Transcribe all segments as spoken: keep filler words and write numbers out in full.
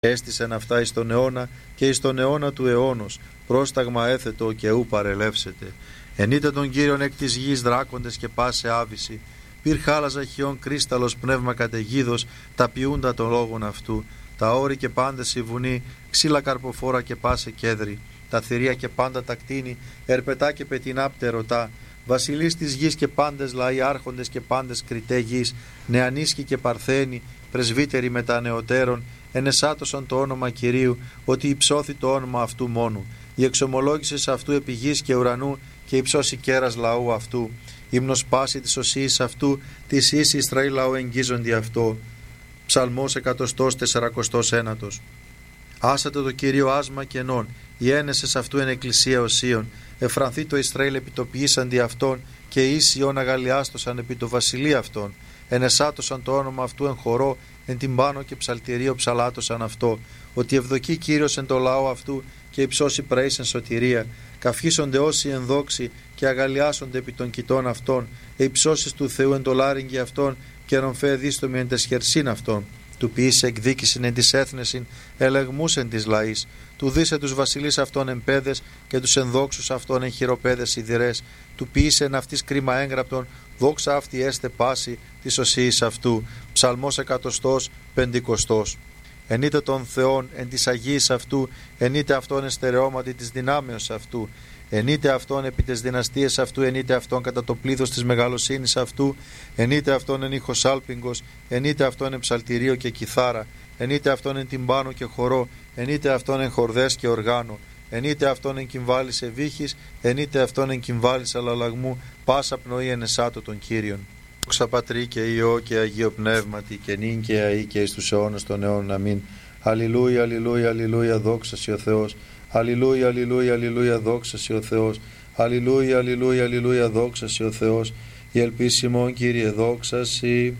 Έστησεν αυτά εις τον αιώνα και εις τον αιώνα του αιώνος, πρόσταγμα έθετο και ου παρελεύσετε. Ενείτε τον Κύριον εκ της γης δράκοντες και πάσε άβυση. Πυρ χάλαζα χιόν κρίσταλος πνεύμα καταιγίδος, τα ποιούντα των λόγων αυτού. Τα όρη και πάντες η βουνή, ξύλα καρποφόρα και πάσε κέδρη. Τα θηρία και πάντα τα κτίνη, ερπετά και πετεινά πτερωτά. Βασιλείς της γης και πάντες λαοί, άρχοντες και πάντες κριτέ γης, νεανίσκοι και παρθένοι, πρεσβύτεροι μετά νεωτέρων, ενεσάτωσαν το όνομα Κυρίου, ότι υψώθη το όνομα αυτού μόνου. Η εξομολόγηση αυτού επί γης και ουρανού και υψώσει κέρας λαού αυτού. Ύμνος πάση της οσίης αυτού, της ίση Ισραήλ λαού εγγίζοντι αυτό. Ψαλμός εκατοστός τεσσαρακοστός ένατος. Άσατε το Κύριο άσμα κενών, οι ένεσες αυτού εν εκκλησία οσίων. Εφρανθεί το Ισραήλ επιτοποιήσαντι αυτών και ίσιον αγαλιάστοσαν επί το βασιλεί αυτών. Ενεσάτωσαν το όνομα αυτού εν χορό, εν τυμπάνο και ψαλτηρίο ψαλάτωσαν αυτό. Ότι ευδοκεί Κύριος εν το λαό αυτού και υψώσει πραείς εν σωτηρία. Καυχήσονται όσοι εν δόξη και αγαλιάσονται επί των κοιτών αυτών. Ε υψώσεις του Θεού εν το λάριγγι αυτών και ρομφέ δίστομοι εν τες χερσίν αυτών. Του ποιήσε εκδίκησιν εν της έθνεσιν, ελεγμούς εν της λαής. Του δίσε τους βασιλείς αυτών εν πέδες και τους ενδόξους αυτών εν χειροπέδες σιδηρές. Του ποιήσε εν αυτής κρίμα έγγραπτον, δόξα αυτή έστε πάση της οσίης αυτού. Ψαλμός εκατοστός πεντηκοστός. Ενείτε τον Θεόν εν της Αγίας αυτού, ενείτε αυτόν εν στερεώματι της δυνάμεως αυτού. Ενείτε αυτόν επί τις δυναστείες αυτού, ενείτε αυτόν κατά το πλήθος της μεγαλοσύνης αυτού, ενείτε αυτόν εν ήχος άλπιγγος, ενείτε αυτόν εν ψαλτηρίο και κιθάρα, ενείτε αυτόν εν τυμπάνο και χορό, ενείτε αυτόν εν χορδές και οργάνο, ενείτε αυτόν εν κυμβάλης ευήχης, ενείτε αυτόν εν κυμβάλης αλλαλαγμού, πάσα πνοή εν εσάτω των Κύριων. Δόξα Πατρί και Υιό και Αγίο Πνεύματι και νυν και αεί και εις τους αιώνας των αιώνων. Αμήν. Αλληλούια, αλληλούια, αλληλούια, δόξα σοι ο Θεός. Αλληλούια, αλληλούια, αλληλούια, δόξα σοι ο Θεός. Αλληλούια, αλληλούια, αλληλούια, δόξα σοι ο Θεός. Η ελπίση ημών, Κύριε, δόξα σοι.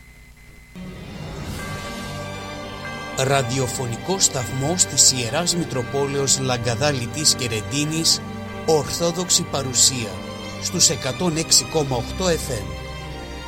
Ραδιοφωνικός σταθμός της Ιεράς Μητροπόλεως Λαγκαδά Λιτής και Ρεντίνης, Ορθόδοξη παρουσία στους εκατόν έξι κόμμα οκτώ εφ εμ.